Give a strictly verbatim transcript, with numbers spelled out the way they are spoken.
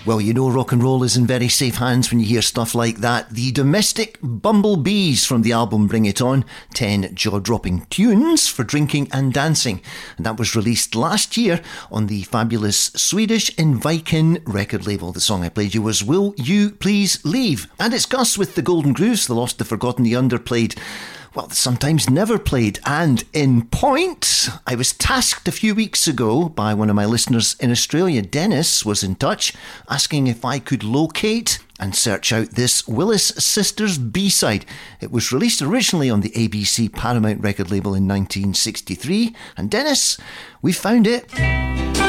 Well, you know rock and roll is in very safe hands when you hear stuff like that. The Domestic Bumblebees from the album Bring It On, ten jaw-dropping tunes for drinking and dancing. And that was released last year on the fabulous Swedish Inviken record label. The song I played you was Will You Please Leave? And it's Gus with the Golden Grooves, the lost, the forgotten, the underplayed. Well, sometimes never played. And in point, I was tasked a few weeks ago by one of my listeners in Australia. Dennis was in touch asking if I could locate and search out this Willis Sisters B-side. It was released originally on the A B C Paramount record label in nineteen sixty-three. And Dennis, we found it.